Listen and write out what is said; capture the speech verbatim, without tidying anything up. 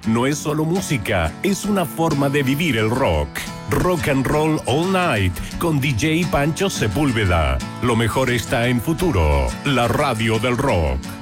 no es solo música, es una forma de vivir el rock. Rock and Roll All Night con D J Pancho Sepúlveda. Lo mejor está en Futuro, la radio del rock.